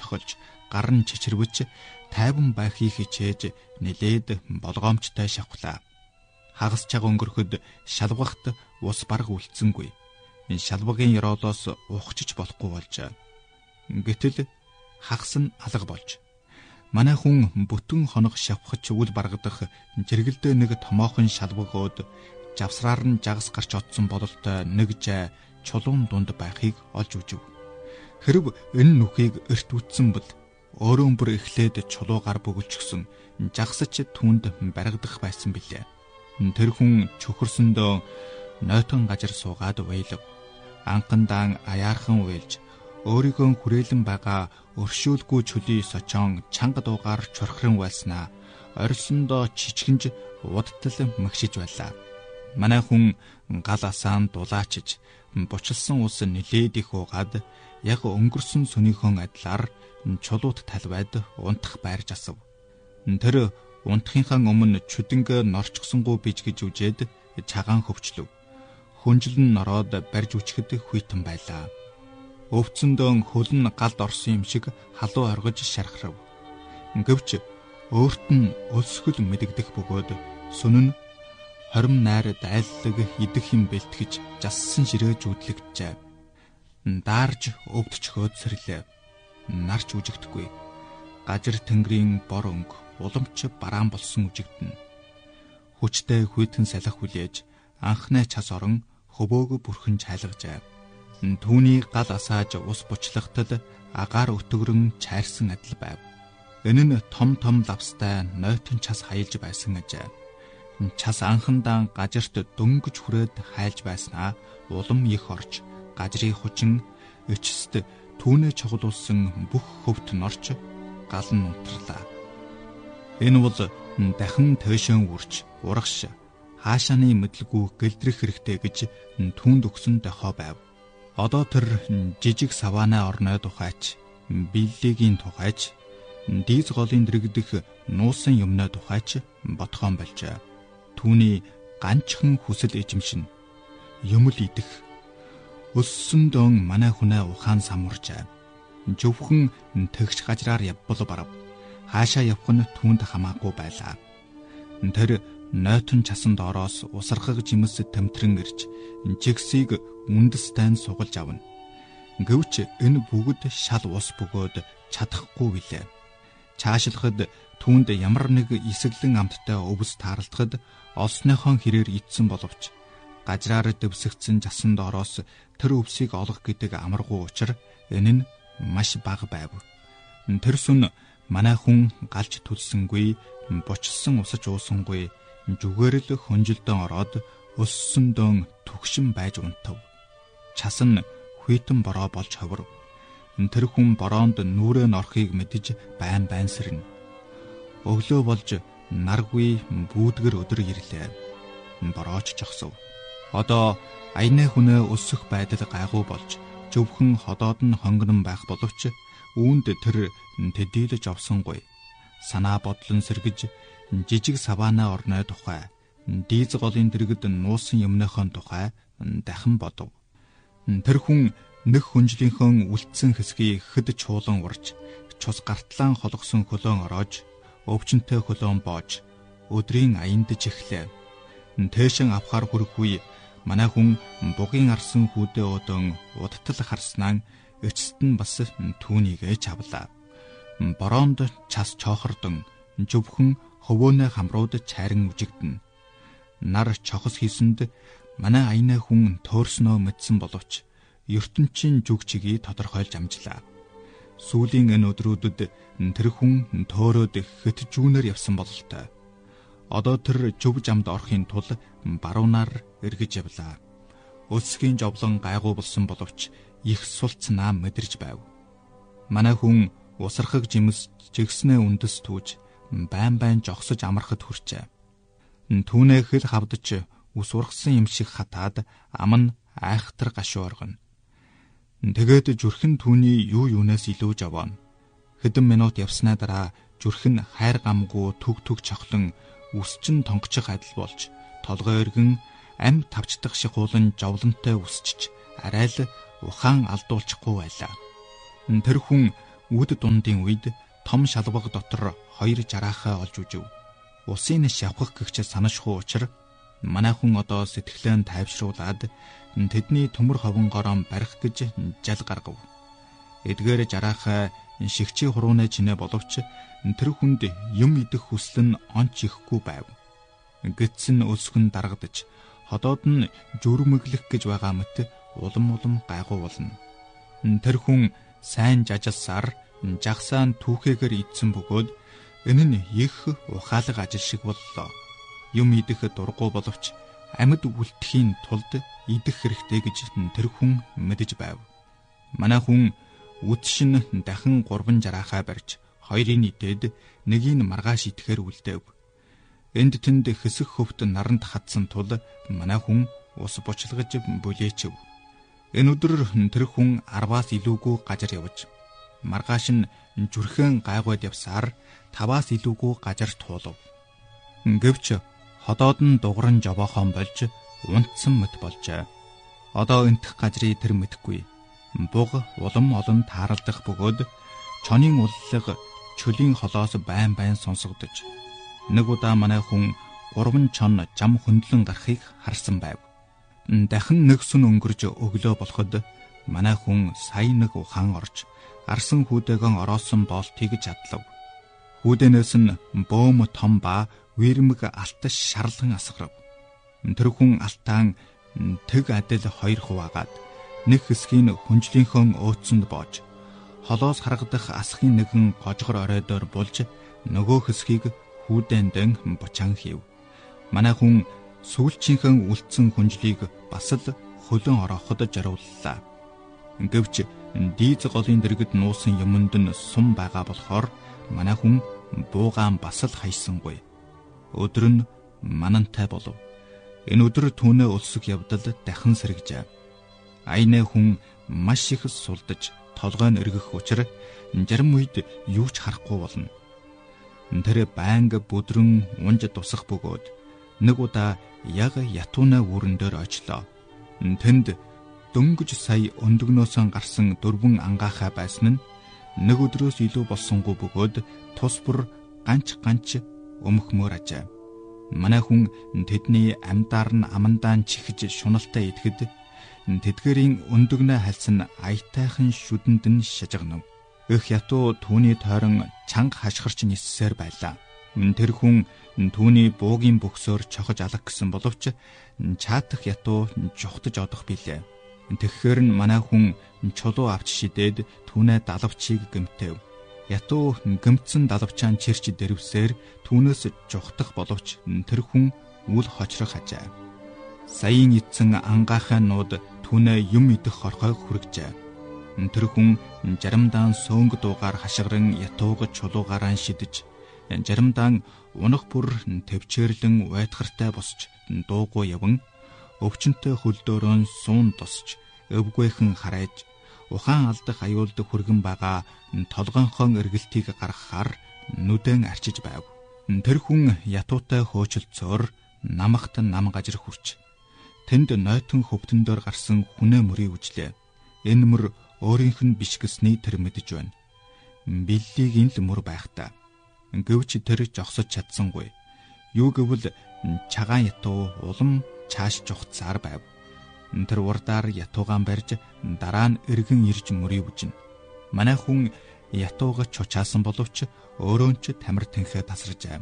орхилж гар нь чичирвэж тайван байхыг хичээж нэлээд болгоомжтой шавхлаа. Хагас чаг өнгөрөхөд шалвахт ус бараг үлдсэнгүй. Шалвагийн ёроолоос ухчиж болохгүй болжээ. Гэтэл хагас нь алга болж манай хүн бүтэн хоног шавхаж үл баргадах жиргэлдээ нэг томоохон шалвагууд завсраар нь жагас гарч одсон бололтой нэг жай чулуун дунд байхыг олж үзв. Хэрв энэ нүхийг эрт үтсэн бол өөрөө бүр эхлээд чулуугаар бөгөлчихсөн жагсаж түүнд баригдах байсан билээ. Тэр хүн чөхөрсөндөө нойтон газар суугаад уйлав. Анхандаан аяархан уйлж өөрийгөө хүрээлэн байгаа өршөөлгүй чөлий сочон чанга дуугаар чурхран байлснаа орилсондоо чичгэнж удтал магшиж байлаа. Манай хүн гал асаан дулаачиж бучилсан ус нилээд их уугаад яг өнгөрсөн сүнийхэн адилаар чулуут талбайд унтах байрж асав. Тэр унтахынхаа өмнө чүдэнг норчгсонгүй бич гэж үжээд чагаан хөвчлөв. Хүнжил нь нороод барьж үчгэд хүйтэн байлаа. Өвцөндөө хөл нь галд орсон юм шиг халуу оргож шархрав. Гэвч өөрт нь өлсгөл мэдэгдэх бөгөөд сүн нь хорим найр дайллаг идэх юм бэлтгэж жассан ширээж үдлэгджээ. Даарж өвдчхөөд сэрлээ. Нарч үжигдэхгүй. Гажир тэнгэрийн бор өнгө уламч бараан болсон үжигдэнэ. Хүчтэй хүйтэн салах хүлээж анхны час орон хөвөөгө бүрхэн чайлгажээ. Түүний гал асааж ус бучлахтал агаар өтгөрөн чайрсан адил байв. Энэ нь том лавстай нойтон час хаялж байсан ажээ. Час анхандаа гажирт дөнгөж хүрээд хайлж байснаа улам их орж гажрын хүчин эчэст түүнээ чоглуулсан бүх хөвт норч гал нь унтрлаа. Энэ бол дахин тойшон үрж урагш хаашааны мэдлгүй гэлдрэх хэрэгтэй гэж түүнд өгсөн дохой байв. Одоо тэр жижиг савана орной тухайч, биллигийн тухайч, дийз голын дэрэгдэх нуусан юмнаа тухайч ботхон болжээ. Түүний ганчхан хүсэл эзэмшин юм л идэх. Өссөн дон манай хүнээ ухаан самуржээ. Зөвхөн тэгш гажраар явбал барав. Хаашаа явах нь түүнд хамаагүй байлаа. Тэр нойтон часан доороос усархаг жимс тэмтрэн ирж жигсийг үндэстэн сугалж авна. Гэвч энэ бүгд шал ус бөгөөд чадахгүй билээ. Чаашлахад түүнд ямар нэг эсэглэн амттай өвс таарлахад олсныхон хэрээр идсэн боловч гажраар дэвсэгдсэн жасан доороос тэр өвсийг олох гэдэг амаргүй учир энэ нь маш бага байв. Тэр сүн манай хүн галж төлсөнгүй, бочилсан усаж уусангүй, зүгээрл хөнжилдөн ороод өссөндөө түгшин байж унтав. Час нь хүйтэн бороо болж ховор. Тэр хүн бороонд нүрээ норхийг мэдэж байн сэрнэ. Өглөө болж наргүй бүүдгэр өдөр ирлээ. Борооч жогсов. Одоо аяны хүнээ өсөх байдал гайгүй болж зөвхөн ходоод нь хонгорон байх боловч үүнд тэр тэдийлж овсонгүй. Санаа бодлон сэргэж жижиг савана орной тухай, дийз голын дэргэд нуусан юмныхон тухай дахин бодов. Тэр хүн нэг хүнжлийнхөө үлдсэн хэсгийг хэд чуулан урж, цус гартлаан холгосон хөлөөн ороож, өвчнөтэй хөлөөн боож, өдрийн аяндж эхлэв. Тэшин авахар хүрэх үе манай хүн бугийн арсан хүүдээ өдөн удтал харснаа эцэст нь бас түүнийгээ чавлаа. Бороонд час чоохордон зөвхөн хөвөөнөө хамрууд чайран үжигдэнэ. Нар чохос хийсэнд манай аяны хүн төөрснөө мэдсэн боловч ертөнцийн зүг чигийг тодорхойлж амжлаа. Сүүлийн энэ өдрүүдэд тэр хүн төөрөөд хэт жүүнээр явсан бололтой. Одоо тэр зөв замд орохын тулд баруунаар эргэж явлаа. Өсгийн жовлон гайгүй болсон боловч их сулцнаа мэдэрч байв. Манай хүн усархаг жимс жигснээ үндэс түүж байн жогсож амархад хүрчээ. Түүнээ хэл хавдаж ус ургасан юм шиг хатаад ам нь айхтар гашуу оргоно. Тэгээд зүрхэн түүний юунаас илүү жавна. Хэдэн минут явснаа дараа зүрхэн хайр гамгүй түг чохлон үсчин тонгочих адил болж толгой эргэн ам тавчдах шиг хуулан жовлонтой үсчиж арай л ухаан алдуулчихгүй байлаа. Тэр хүн Үд дундын үед том шалбаг дотор 2 жараахаа олж үзв. Усын шавхах гэгч санашгүй учраа манайхан одоо сэтгэлээ тайвшруулад тэдний төмөр ховонгороо барих гэж жал гаргав. Эдгээр жараахаа шигчийн хуруунаа чинээ боловч тэр хүнд юм идэх хүсэл нь онч ихгүй байв. Гэтсэн өсгөн дарагдаж ходоод нь зүрмэглэх гэж байгаа мэт улам гайгүй болно. Тэр хүн сайн жажалсаар жагсаан түүхээгээр идсэн бөгөөд энэ нь их ухаалаг ажил шиг боллоо. Юм идэх дургу боловч амьд үлдэхийн тулд идэх хэрэгтэй гэж тэр хүн мэдэж байв. Манай хүн үтшин дахин 3 жараахаа барьж 2-ын идээд 1-ийг маргааш идэхээр үлдээв. Энд тэнд хэсэг хөвт наранд хатсан тул манай хүн ус бочилгож бүлээчв. Энэ өдөр тэр хүн 10-аас илүүгүй газар явж маргааш нь зүрхэн гайгууд явсаар 5-аас илүүгүй газар туулав. Гэвч ходоод нь дугран жобоохон болж унтсан мэт болжээ. Одоо энтх газрыг тэр мэдэхгүй. Буг улам олон тааралдах бөгөөд чонын уллаг чөлийн холоос байн сонсогдож нэг удаа манай хүн 3 чон жам хөндлөн гарахыг харсан байв. Дахин нэг сүн өнгөрж өглөө болоход манай хүн сая нэг ухаан орж арсан хүүдэгэн ороосон болтыг чадлав. Хүүдэнээс нь бөөм том ба вэрмэг алташ шарлан асгарав. Тэр хүн алтаан тэг адил 2 хуваагаад нэг хэсгийг хүнжлийнхөө өөцөнд боож холоос харагдах асхын нэгэн гожгор оройдоор булж нөгөө хэсгийг хүүдэндэн бочаан хийв. Манай хүн сүүлчийнхэн үлдсэн хүнжлийг бас л хөлөн орооход жарууллаа. Гэвч дийз голын дэргэд нуусан юмд нь сум байгаа болохоор манай хүн буугаан бас л хайсангүй. Өдөр нь манантай болов. Энэ өдөр түүнээ улсыг явдал дахин сэргэжээ. Айнэ хүн маш их сулдаж толгойн эргэх учраа зарим үед юу ч харахгүй болно. Тэр байнга бүдрэн унж тусах бөгөөд нэг удаа яг ятуунаа үүрэн дээр очлоо. Тэнд дөнгөж сая өндөгнөөс гарсан 4 ангаахаа байсан нь нэг өдрөөс илүү болсонгүй бөгөөд тус бүр ганч өмхмөр ажээ. Манай хүн тэдний амьдаар нь амандаан чихж шуналтай идэхэд тэдгэрийн өндөгнөө хальсан аятайхан шүдэнд нь шажигнав. Эх ятуу түүний тойрон чанга хашгирч ниссээр байлаа. Тэр хүн түүний буугийн бөксөөр чохож алах гэсэн боловч чаатах ятуу жухтаж одох билээ. Тэгэхээр нь манай хүн чулуу авч шидээд түүнээ далавчийг гэмтэв. Ятуу гэмтсэн далавчаан чирч дэрвсээр түүнээс жухтах боловч тэр хүн үл хочрох хажээ. Саяын эцэн ангаахын нууд түүнээ юм идэх хорхойг хүргэжээ. Тэр хүн жаримдаан сөөнг дуугаар хашгиран ятууг чулуугаараа шидэж жаримдаан унах бүр төвчөөрлөн уйтгартай босч дуугүй яван өвчнөд хөлдөөрөө суун тусч өвгүйхэн харайж ухаан алдах аюулд хүргэн байгаа толгонхон эргэлтийг гаргахаар нүдэн арчиж байв. Тэр хүн ятуутай хөөчлцөөр намахт нам гажир хүрч тэнд нойтон хөвтөн дээр гарсан хүнээ мөрийг үжлээ. Энэ мөр өөрийнх нь биш гэсний тэр мэдэж байна. Биллигийн л мөр байхтаа. Гэвч тэр жогсож чадсангүй. Юу гэвэл чагаан ятуу улам чааш жухцаар байв. Тэр урдаар ятуугаан барьж дараа нь эргэн ирж мөрийг үжинэ. Манай хүн ятууга чучаасан боловч өөрөө ч тамир тэнхээ тасаржээ.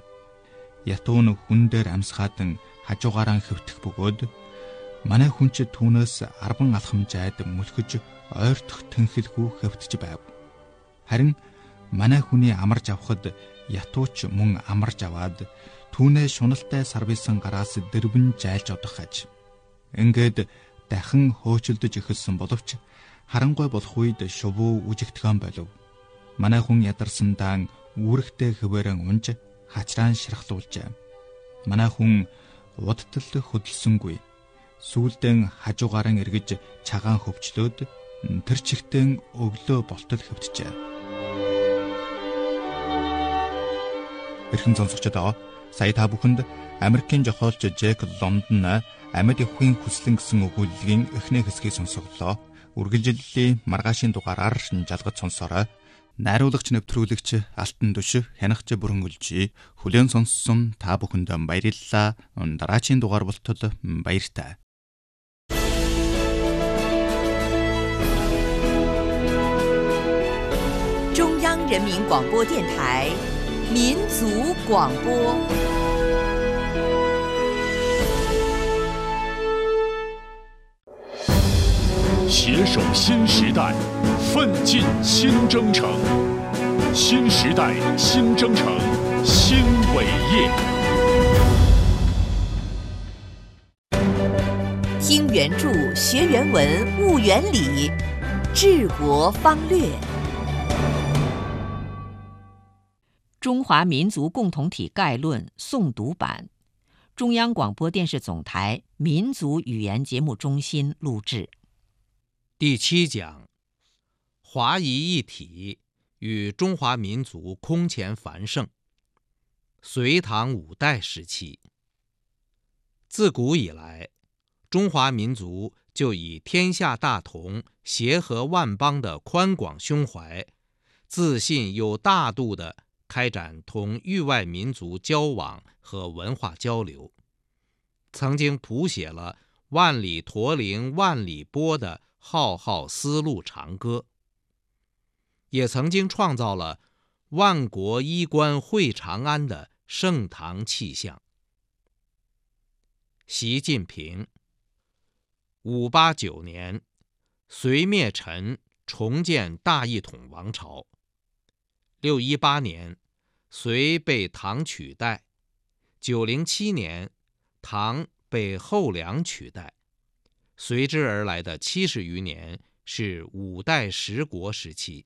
Ятуу нь хүн дээр амсгаадан хажуугаараа хэвтэх бөгөөд манай хүн ч түүнээс 10 алхамжаад мөлхөж ойртох тэнхэлгүй хэвтэж байв. Харин манай хүний амарж авахд ятууч мөн амарж аваад түүнээ шуналтай сарвисан гараас дэрвэн жайлж одох аж. Ингээд дахин хөөчөлдөж эхэлсэн боловч харангуй болох үед шувуу үжигдгэн болов. Манай хүн ядарсандаа үүрэгтэй хөвөрөн унж хачраан ширхлуулжээ. Манай хүн удтал хөдөлсөнгүй. Сүүлдэн хажуугаараа эргэж чагаан хөвчлөөд тэр чигтэн өглөө болтол хөвтжээ. Эрхэм сонсогчдоо сая та бүхэнд Америкийн зохиолч Джек Лондон амьд явахын хүслэн гэсэн өгүүлэлгийн эхний хэсгийг сонсоглоо. Үргэлжлэлийн маргаашийн дугаараар жалгаж сонсорой. Найруулагч нэвтрүүлэгч Алтан Түшиг хянагч бүрэн үлжээ. Хүлээн сонссон та бүхэнд баярлалаа. Дараагийн дугаар болтол баяртай. 中央人民广播电台民族广播。 携手新时代，奋进新征程。新时代新征程，新伟业。 听原著，学原文，悟原理，治国方略。中华民族共同体概论诵读版，中央广播电视总台民族语言节目中心录制。 第7讲，华夷一体与中华民族空前繁盛。隋唐五代时期，自古以来，中华民族就以天下大同、协和万邦的宽广胸怀，自信又大度地开展同域外民族交往和文化交流，曾经谱写了万里驼铃万里波的浩浩丝路长歌，也曾经创造了万国衣冠会长安的盛唐气象。习近平589年，隋灭陈，重建大一统王朝。618年，隋被唐取代。907年，唐被后梁取代。随之而来的70余年是五代十国时期。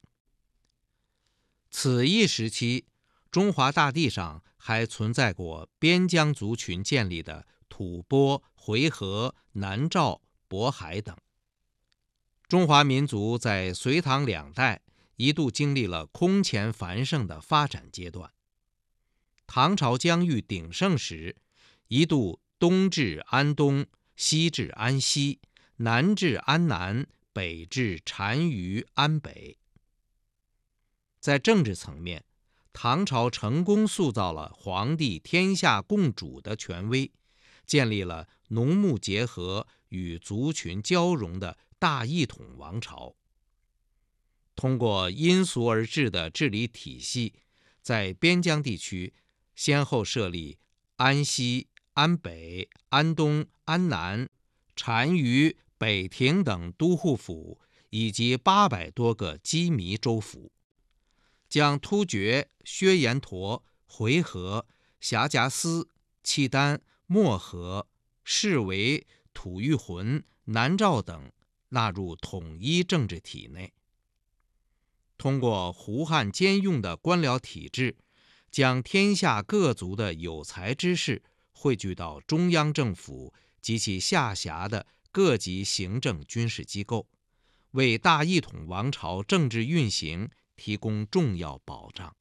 此一时期，中华大地上还存在过边疆族群建立的吐蕃、回纥、南诏、渤海等。中华民族在隋唐两代一度经历了空前繁盛的发展阶段。唐朝疆域鼎盛时，一度东至安东，西至安西，南至安南，北至单于安北。在政治层面，唐朝成功塑造了皇帝天下共主的权威，建立了农牧结合与族群交融的大一统王朝。通过因俗而治的治理体系，在边疆地区先后设立安西、安北、安东、安南、单于、北庭等都护府，以及800多个羁縻州府，将突厥、薛延陀、回纥、辖夹司、契丹、漠河、释维、吐谷浑、南诏等纳入统一政治体内。通过胡汉兼用的官僚体制，将天下各族的有才之士汇聚到中央政府及其下辖的各级行政军事机构，为大一统王朝政治运行提供重要保障。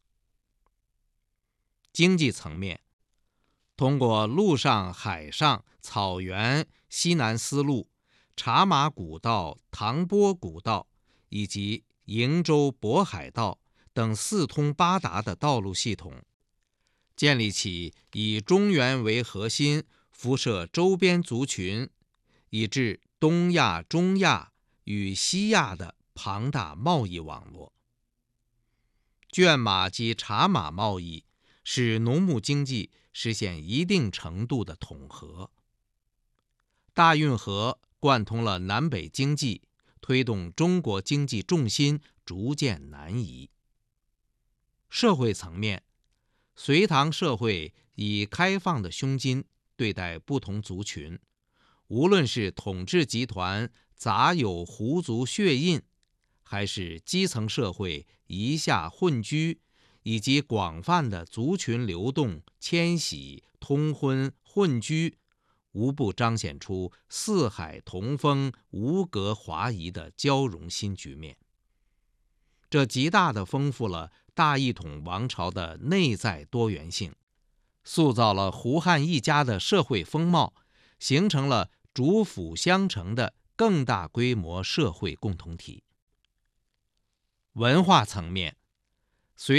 经济层面，通过陆上、海上、草原、西南丝路、茶马古道、唐波古道以及瀛洲渤海道等四通八达的道路系统，建立起以中原为核心，辐射周边族群，以至东亚、中亚与西亚的庞大贸易网络。圈马及茶马贸易使农牧经济实现一定程度的统合。大运河贯通了南北经济，推动中国经济重心逐渐南移。社会层面，隋唐社会以开放的胸襟对待不同族群，无论是统治集团杂有胡族血印，还是基层社会夷夏混居，以及广泛的族群流动、迁徙、通婚、混居，无不彰显出四海同风、无隔华夷的交融新局面。这极大地丰富了大一统王朝的内在多元性，塑造了胡汉一家的社会风貌，形成了主辅相承的更大规模社会共同体。文化层面，